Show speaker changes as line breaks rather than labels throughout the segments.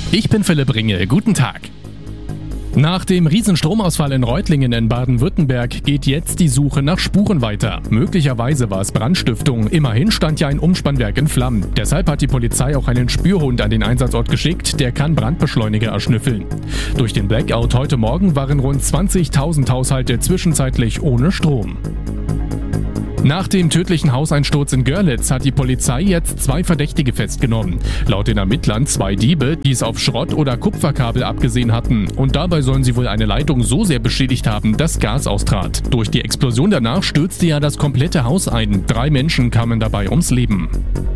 Ich bin Philipp Ringe, guten Tag. Nach dem Riesenstromausfall in Reutlingen in Baden-Württemberg geht jetzt die Suche nach Spuren weiter. Möglicherweise war es Brandstiftung. Immerhin stand ja ein Umspannwerk in Flammen. Deshalb hat die Polizei auch einen Spürhund an den Einsatzort geschickt. Der kann Brandbeschleuniger erschnüffeln. Durch den Blackout heute Morgen waren rund 20.000 Haushalte zwischenzeitlich ohne Strom. Nach dem tödlichen Hauseinsturz in Görlitz hat die Polizei jetzt 2 Verdächtige festgenommen. Laut den Ermittlern 2 Diebe, die es auf Schrott- oder Kupferkabel abgesehen hatten. Und dabei sollen sie wohl eine Leitung so sehr beschädigt haben, dass Gas austrat. Durch die Explosion danach stürzte ja das komplette Haus ein. 3 Menschen kamen dabei ums Leben.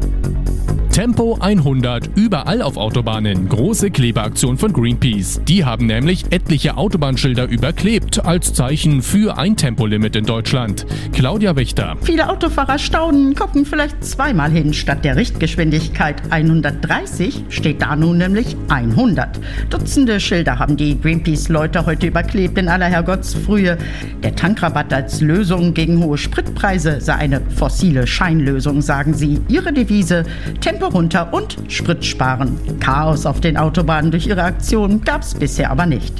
Tempo 100, überall auf Autobahnen. Große Klebeaktion von Greenpeace. Die haben nämlich etliche Autobahnschilder überklebt, als Zeichen für ein Tempolimit in Deutschland. Claudia Wächter.
Viele Autofahrer staunen, gucken vielleicht zweimal hin. Statt der Richtgeschwindigkeit 130 steht da nun nämlich 100. Dutzende Schilder haben die Greenpeace-Leute heute überklebt in aller Herrgottsfrühe. Der Tankrabatt als Lösung gegen hohe Spritpreise sei eine fossile Scheinlösung, sagen sie. Ihre Devise: Tempo runter und Sprit sparen. Chaos auf den Autobahnen durch ihre Aktion gab's bisher aber nicht.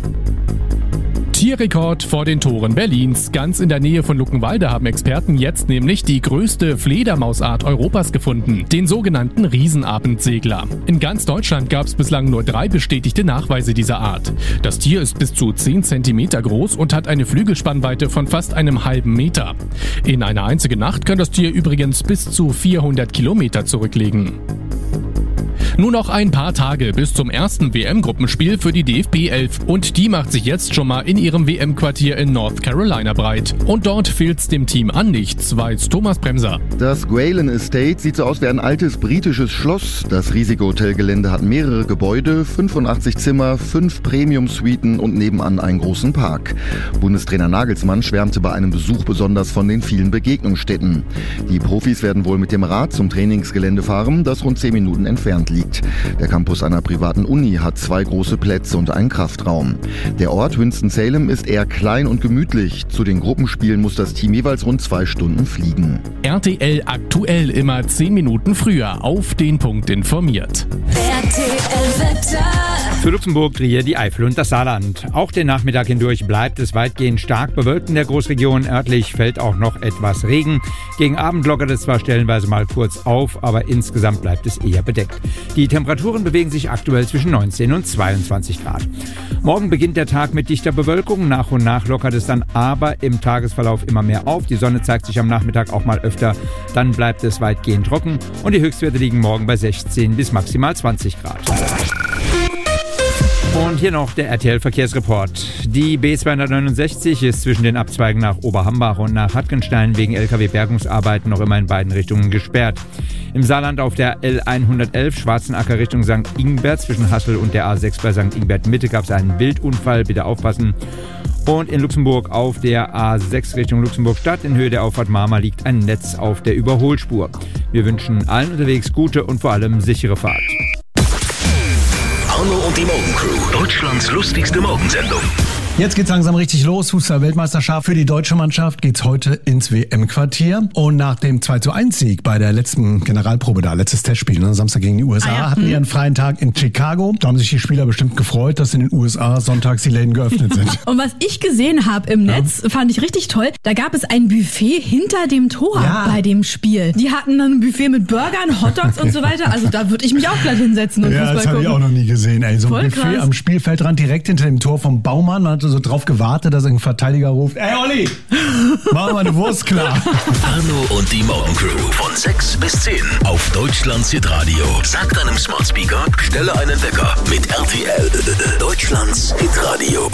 Tierrekord vor den Toren Berlins. Ganz in der Nähe von Luckenwalde haben Experten jetzt nämlich die größte Fledermausart Europas gefunden, den sogenannten Riesenabendsegler. In ganz Deutschland gab es bislang nur 3 bestätigte Nachweise dieser Art. Das Tier ist bis zu 10 cm groß und hat eine Flügelspannweite von fast einem halben Meter. In einer einzigen Nacht kann das Tier übrigens bis zu 400 Kilometer zurücklegen. Nur noch ein paar Tage bis zum ersten WM-Gruppenspiel für die DFB 11 und die macht sich jetzt schon mal in ihrem WM-Quartier in North Carolina breit. Und dort fehlt's dem Team an nichts, weiß Thomas Bremser.
Das Gwalen Estate sieht so aus wie ein altes britisches Schloss. Das riesige Hotelgelände hat mehrere Gebäude, 85 Zimmer, 5 Premium-Suiten und nebenan einen großen Park. Bundestrainer Nagelsmann schwärmte bei einem Besuch besonders von den vielen Begegnungsstätten. Die Profis werden wohl mit dem Rad zum Trainingsgelände fahren, das rund 10 Minuten entfernt liegt. Der Campus einer privaten Uni hat 2 große Plätze und einen Kraftraum. Der Ort Winston-Salem ist eher klein und gemütlich. Zu den Gruppenspielen muss das Team jeweils rund 2 Stunden fliegen.
RTL aktuell immer 10 Minuten früher auf den Punkt informiert.
Für Luxemburg, Trier, die Eifel und das Saarland. Auch den Nachmittag hindurch bleibt es weitgehend stark bewölkt in der Großregion. Örtlich fällt auch noch etwas Regen. Gegen Abend lockert es zwar stellenweise mal kurz auf, aber insgesamt bleibt es eher bedeckt. Die Temperaturen bewegen sich aktuell zwischen 19 und 22 Grad. Morgen beginnt der Tag mit dichter Bewölkung. Nach und nach lockert es dann aber im Tagesverlauf immer mehr auf. Die Sonne zeigt sich am Nachmittag auch mal öfter. Dann bleibt es weitgehend trocken und die Höchstwerte liegen morgen bei 16 bis maximal 20 Grad. Und hier noch der RTL-Verkehrsreport. Die B269 ist zwischen den Abzweigen nach Oberhambach und nach Hattgenstein wegen LKW-Bergungsarbeiten noch immer in beiden Richtungen gesperrt. Im Saarland auf der L111 Schwarzenacker Richtung St. Ingbert zwischen Hassel und der A6 bei St. Ingbert Mitte gab es einen Wildunfall, bitte aufpassen. Und in Luxemburg auf der A6 Richtung Luxemburg-Stadt in Höhe der Auffahrt Marmar liegt ein Netz auf der Überholspur. Wir wünschen allen unterwegs gute und vor allem sichere Fahrt.
Arno und die Morgencrew, Deutschlands lustigste Morgensendung.
Jetzt geht's langsam richtig los. Fußball-Weltmeisterschaft für die deutsche Mannschaft geht's heute ins WM-Quartier. Und nach dem 2:1-Sieg bei der letzten Generalprobe da, letztes Testspiel, Samstag gegen die USA, hatten die einen freien Tag in Chicago. Da haben sich die Spieler bestimmt gefreut, dass in den USA sonntags die Läden geöffnet sind.
Und was ich gesehen habe im Netz, fand ich richtig toll. Da gab es ein Buffet hinter dem Tor bei dem Spiel. Die hatten dann ein Buffet mit Burgern, Hotdogs und so weiter. Also da würde ich mich auch gleich hinsetzen und Fußball gucken.
Das habe ich auch noch nie gesehen. Ey. So ein
Voll
Buffet
krass.
am Spielfeldrand direkt hinter dem Tor vom Baumann. Man hat so drauf gewartet, dass ein Verteidiger ruft: Ey Olli, mach mal eine Wurst klar.
Arno und die Morgencrew von 6 bis 10 auf Deutschlands Hitradio. Sag deinem Smart Speaker, stelle einen Wecker mit RTL. Deutschlands Hitradio.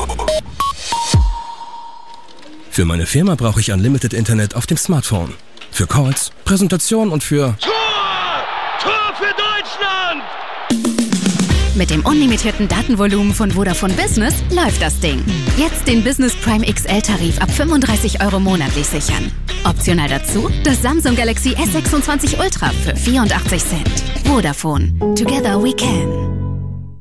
Für meine Firma brauche ich Unlimited Internet auf dem Smartphone. Für Calls, Präsentation und für...
Tor für Deutschland!
Mit dem unlimitierten Datenvolumen von Vodafone Business läuft das Ding. Jetzt den Business Prime XL-Tarif ab 35 € monatlich sichern. Optional dazu das Samsung Galaxy S26 Ultra für 84 Cent. Vodafone. Together we can.